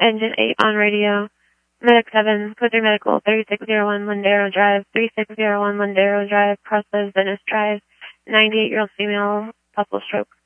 Engine 8 on radio. Medic 7, Code 3 Medical, 3601 Lindero Drive, 3601 Lindero Drive, Crossroads, Venice Drive, 98-year-old female, possible stroke.